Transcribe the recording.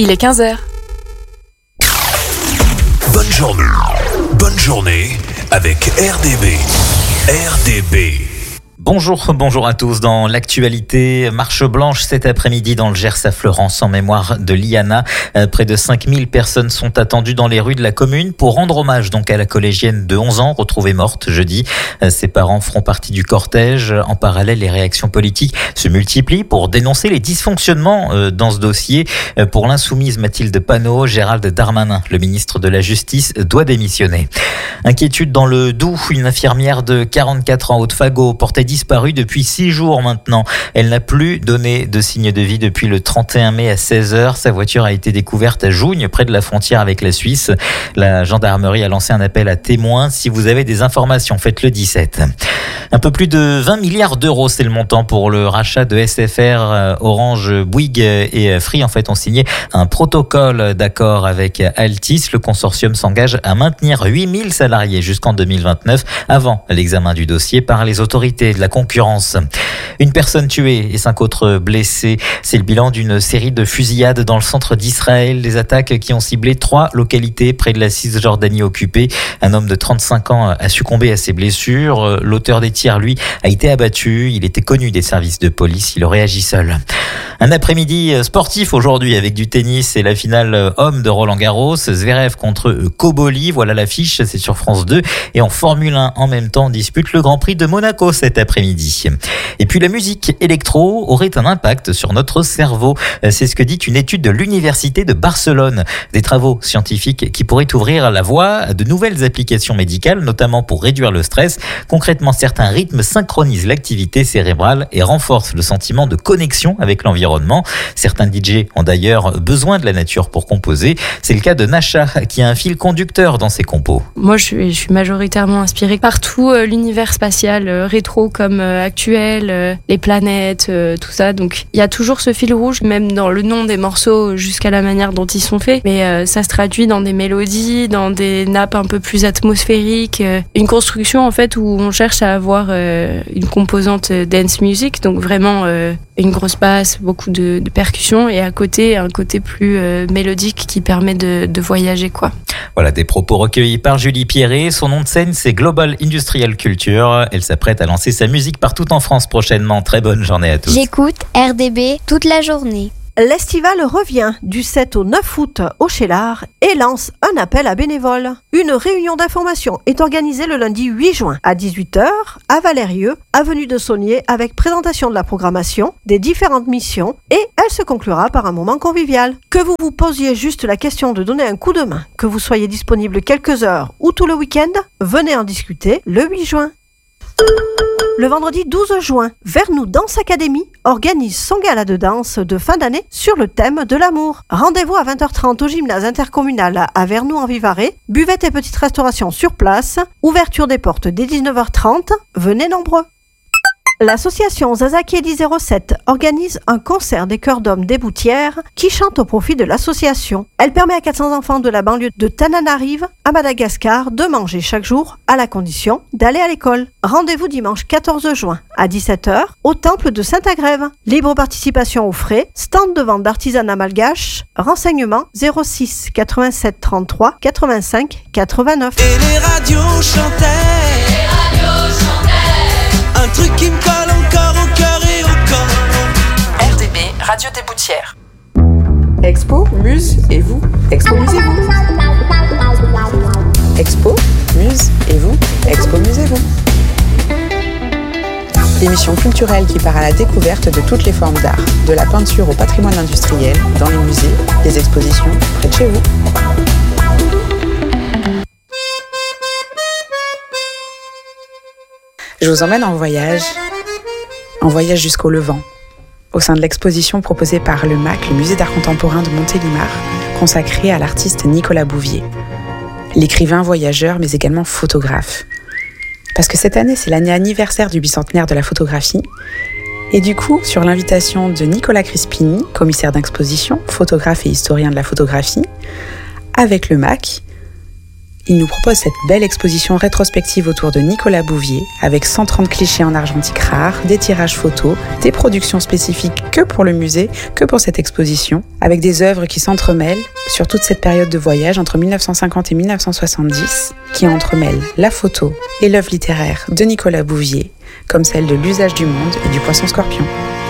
Il est 15h. Bonne journée avec RDB. RDB. Bonjour à tous. Dans l'actualité, marche blanche cet après-midi dans le Gers à Fleurance en mémoire de Liana. Près de 5000 personnes sont attendues dans les rues de la commune pour rendre hommage donc à la collégienne de 11 ans retrouvée morte jeudi. Ses parents feront partie du cortège. En parallèle, les réactions politiques se multiplient pour dénoncer les dysfonctionnements dans ce dossier. Pour l'insoumise Mathilde Panot, Gérald Darmanin, le ministre de la Justice, doit démissionner. Inquiétude dans le Doubs, une infirmière de 44 ans Haute-Fagot portait disparue depuis 6 jours maintenant. Elle n'a plus donné de signe de vie depuis le 31 mai à 16h. Sa voiture a été découverte à Jougne, près de la frontière avec la Suisse. La gendarmerie a lancé un appel à témoins. Si vous avez des informations, faites le 17. Un peu plus de 20 milliards d'euros, c'est le montant pour le rachat de SFR. Orange, Bouygues et Free ont signé un protocole d'accord avec Altice. Le consortium s'engage à maintenir 8000 salariés jusqu'en 2029 avant l'examen du dossier par les autorités de la concurrence. Une personne tuée et 5 autres blessés. C'est le bilan d'une série de fusillades dans le centre d'Israël. Des attaques qui ont ciblé 3 localités près de la Cisjordanie occupée. Un homme de 35 ans a succombé à ses blessures. L'auteur des tirs, lui, a été abattu. Il était connu des services de police. Il aurait agi seul. Un après-midi sportif aujourd'hui avec du tennis et la finale homme de Roland-Garros. Zverev contre Koboli. Voilà l'affiche, c'est sur France 2. Et en Formule 1, en même temps, on dispute le Grand Prix de Monaco cet après-midi. Et puis la musique électro aurait un impact sur notre cerveau. C'est ce que dit une étude de l'Université de Barcelone. Des travaux scientifiques qui pourraient ouvrir la voie à de nouvelles applications médicales, notamment pour réduire le stress. Concrètement, certains rythmes synchronisent l'activité cérébrale et renforcent le sentiment de connexion avec l'environnement. Certains DJ ont d'ailleurs besoin de la nature pour composer. C'est le cas de Nasha, qui a un fil conducteur dans ses compos. Moi, je suis majoritairement inspirée par tout l'univers spatial, rétro comme actuel, les planètes, tout ça. Donc, il y a toujours ce fil rouge, même dans le nom des morceaux jusqu'à la manière dont ils sont faits. Mais ça se traduit dans des mélodies, dans des nappes un peu plus atmosphériques. Une construction, en fait, où on cherche à avoir une composante dance music, donc vraiment une grosse basse, beaucoup de percussions, et à côté, un côté plus mélodique qui permet de voyager, quoi. Voilà des propos recueillis par Julie Pierret. Son nom de scène, c'est Global Industrial Culture. Elle s'apprête à lancer sa musique partout en France prochainement. Très bonne journée à tous. J'écoute RDB toute la journée. L'Estival revient du 7 au 9 août au Cheylard et lance un appel à bénévoles. Une réunion d'information est organisée le lundi 8 juin à 18h à Valérieux, avenue de Saunier, avec présentation de la programmation, des différentes missions, et elle se conclura par un moment convivial. Que vous vous posiez juste la question de donner un coup de main, que vous soyez disponible quelques heures ou tout le week-end, venez en discuter le 8 juin. Le vendredi 12 juin, Vernou Danse Academy organise son gala de danse de fin d'année sur le thème de l'amour. Rendez-vous à 20h30 au gymnase intercommunal à Vernou en Vivarais. Buvette et petite restauration sur place. Ouverture des portes dès 19h30. Venez nombreux. L'association Zazakieli 07 organise un concert des chœurs d'hommes des Boutières qui chantent au profit de l'association. Elle permet à 400 enfants de la banlieue de Tananarive à Madagascar de manger chaque jour à la condition d'aller à l'école. Rendez-vous dimanche 14 juin à 17h au temple de Saint-Agrève. Libre participation aux frais, stand de vente d'artisanat malgache, renseignements 06 87 33 85 89. Et les radios chantaient. Un truc qui me colle encore au cœur et au corps. RDB, Radio des Boutières. Expo, Muse et vous. Expo, Musez-vous. Expo, Muse et vous. Expo, Musez-vous. Émission culturelle qui part à la découverte de toutes les formes d'art, de la peinture au patrimoine industriel, dans les musées, les expositions, près de chez vous. Je vous emmène en voyage jusqu'au Levant, au sein de l'exposition proposée par le MAC, le Musée d'art contemporain de Montélimar, consacrée à l'artiste Nicolas Bouvier. L'écrivain, voyageur, mais également photographe. Parce que cette année, c'est l'année anniversaire du bicentenaire de la photographie. Et du coup, sur l'invitation de Nicolas Crispini, commissaire d'exposition, photographe et historien de la photographie, avec le MAC, Il nous propose cette belle exposition rétrospective autour de Nicolas Bouvier, avec 130 clichés en argentique rare, des tirages photos, des productions spécifiques que pour le musée, que pour cette exposition, avec des œuvres qui s'entremêlent sur toute cette période de voyage entre 1950 et 1970, qui entremêlent la photo et l'œuvre littéraire de Nicolas Bouvier, comme celle de L'usage du monde et du poisson scorpion.